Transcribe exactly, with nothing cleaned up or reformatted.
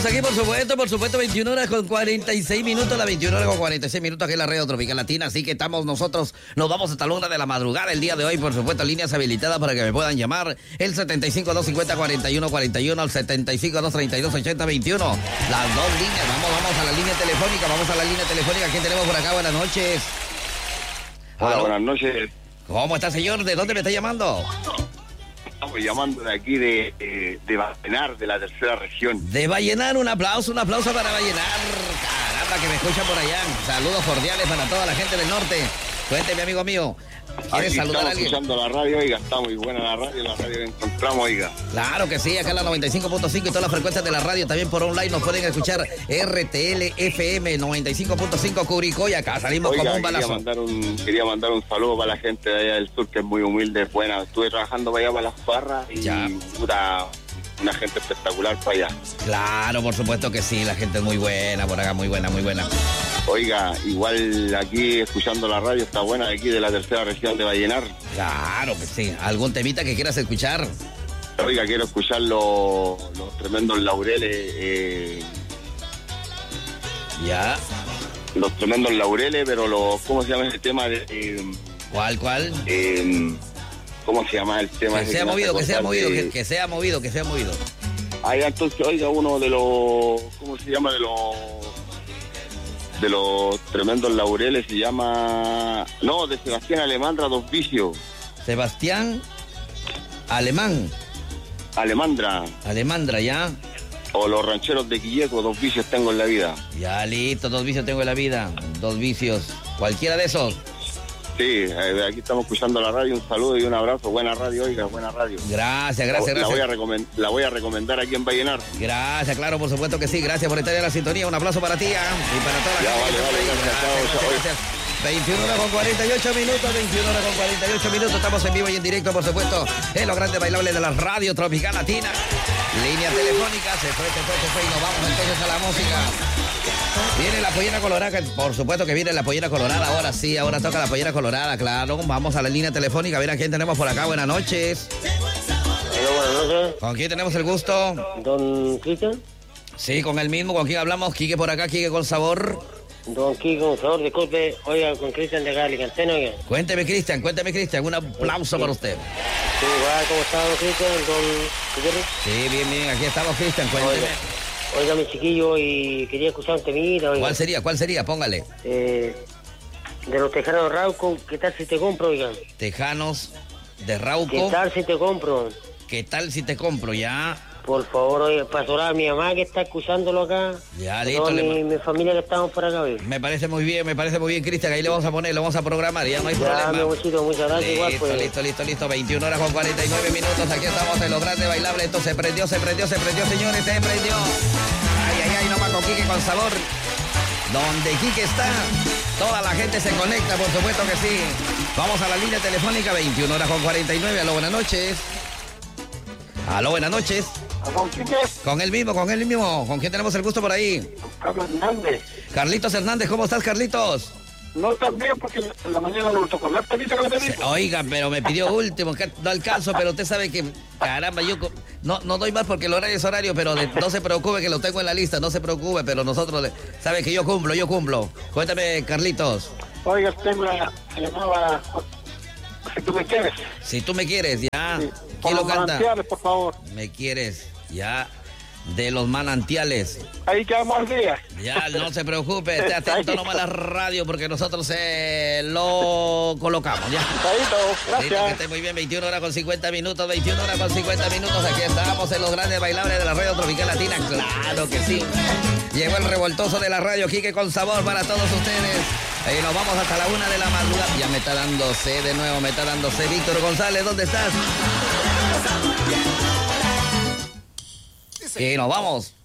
Aquí, por supuesto, por supuesto, veintiuna horas con cuarenta y seis minutos, la veintiuna horas con cuarenta y seis minutos aquí en la Radio Tropical Latina, así que estamos nosotros, nos vamos hasta la una de la madrugada el día de hoy, por supuesto, líneas habilitadas para que me puedan llamar, el setenta y cinco, dos cincuenta, cuarenta y uno cuarenta y uno, el setenta y cinco, dos treinta y dos, ochenta, veintiuno, las dos líneas, vamos, vamos a la línea telefónica, vamos a la línea telefónica, ¿quién tenemos por acá? Buenas noches. Hola, ¿Aló? buenas noches. ¿Cómo está, señor? ¿De dónde me está llamando? Estamos llamando de aquí de, de, de Vallenar, de la tercera región. De Vallenar, un aplauso, un aplauso para Vallenar. Caramba, que me escucha por allá. Saludos cordiales para toda la gente del norte. Cuénteme, amigo mío. ¿Quieres Aquí saludar a estamos alguien? escuchando la radio, oiga, está muy buena la radio, la radio que encontramos, oiga. Claro que sí, acá en la noventa y cinco punto cinco y todas las frecuencias de la radio, también por online nos pueden escuchar R T L F M noventa y cinco punto cinco Curicó y acá salimos Oiga, como un quería balazo. mandar un, quería mandar un saludo para la gente de allá del sur que es muy humilde, buena. Estuve trabajando para allá para las barras y Ya. puta, una gente espectacular para allá. Claro, por supuesto que sí, la gente es muy buena por acá, muy buena, muy buena. Oiga, igual aquí escuchando la radio está buena de aquí de la tercera región de Vallenar. Claro que sí. ¿Algún temita que quieras escuchar? Oiga, quiero escuchar los, los tremendos laureles, eh, Ya. los tremendos laureles, pero los, ¿cómo se llama ese tema? De, eh, ¿Cuál, cuál? eh, ¿Cómo se llama el tema? Que ese sea me hace movido, que sea acordar movido, de- que, que sea movido, que sea movido. Ah, ya, entonces, oiga, uno de los, ¿cómo se llama? De los, de los tremendos laureles se llama, no, de Sebastián Alemandra, Dos Vicios. Sebastián Alemán. Alemandra, Alemandra, ¿ya? o los rancheros de Quilleco, Dos Vicios tengo en la vida. Ya, listo, dos vicios tengo en la vida. Dos vicios. Cualquiera de esos. Sí, eh, aquí estamos escuchando la radio, un saludo y un abrazo. Buena radio, oiga, buena radio. Gracias, gracias, la, la voy a gracias. recomen- la voy a recomendar aquí en Vallenar. Gracias, claro, por supuesto que sí. Gracias por estar en la sintonía. Un aplauso para ti, ¿ah? Y para toda la Ya, gente vale, que está vale, ahí. gracias, chao, Gracias, chao. gracias. veintiuna horas con cuarenta y ocho minutos, veintiuna horas con cuarenta y ocho minutos. Estamos en vivo y en directo, por supuesto, en los grandes bailables de la radio Tropical Latina. Línea telefónica, se fue, se fue, se fue y nos vamos entonces a la música. Viene la pollera colorada, que por supuesto que viene la pollera colorada. Ahora sí, ahora toca la pollera colorada, claro. Vamos a la línea telefónica, a ver a quién tenemos por acá. Buenas noches. Hola, buenas noches. ¿Con quién tenemos el gusto? Don Cristian. Sí, con el mismo, ¿con quién hablamos? Quique por acá, Quique con sabor. Don Kiko, por favor, disculpe. Oiga, con Cristian de Galicanteno, oiga. Cuénteme, Cristian, cuénteme, Cristian. Un aplauso para usted. Sí, igual, ¿cómo está, don Cristian? Don Gutiérrez. Sí, bien, bien, aquí estamos, Cristian, cuénteme. Oiga, oiga, mi chiquillo, y quería escuchar un temita, oiga. ¿Cuál sería? ¿Cuál sería? Póngale. Eh, de los tejanos de Rauco, ¿qué tal si te compro, oiga? Tejanos de ¿Qué Rauco. tal si te compro? ¿Qué tal si te compro? Ya, Por favor, oiga, para sonar a mi mamá que está escuchándolo acá. ya, A listo. toda le- mi, mi familia que estamos por acá, oiga. Me parece muy bien, me parece muy bien, Cristian. Ahí le vamos a poner, lo vamos a programar, ya no hay Ya, mi problema. amorcito, muchas gracias, igual, Listo, pues. listo, listo, listo. veintiuna horas con cuarenta y nueve minutos. Aquí estamos en los grandes bailables. Esto se prendió, se prendió, se prendió, señores, se prendió. Ay, ay, ay, nomás con Quique con sabor. Donde Quique está, toda la gente se conecta, por supuesto que sí. Vamos a la línea telefónica, veintiuna horas con cuarenta y nueve. Aló, buenas noches. Aló, buenas noches. ¿Con quién es? Con él mismo, con él mismo. ¿Con quién tenemos el gusto por ahí? Carlos Hernández. Carlitos Hernández, ¿cómo estás, Carlitos? No estás bien porque en la mañana no tocó la pelita que le pedí. Oiga, pero me pidió último, que no alcanzo, pero usted sabe que, caramba, yo co- no, no doy más porque el horario es horario, pero de- no se preocupe que lo tengo en la lista, no se preocupe, pero nosotros, le- sabe que yo cumplo, yo cumplo. Cuéntame, Carlitos, Oiga, tengo la, se llamaba Si tú me quieres. si tú me quieres, ya, Sí. ¿quién lo Con los canta? manantiales, por favor. Me quieres, ya, de los manantiales. Ahí quedamos al día. Ya, no se preocupe, esté atento nomás a la radio porque nosotros eh, lo colocamos, ya. Chaito, Listo, que gracias. esté muy bien, veintiuna horas con cincuenta minutos, veintiuna horas con cincuenta minutos, aquí estamos en los grandes bailables de la radio Tropical Latina, claro que sí. Llegó el revoltoso de la radio, Quique con sabor para todos ustedes. Y nos vamos hasta la una de la madrugada. Ya me está dando sed de nuevo, me está dando sed. Víctor González, ¿dónde estás? Y nos vamos.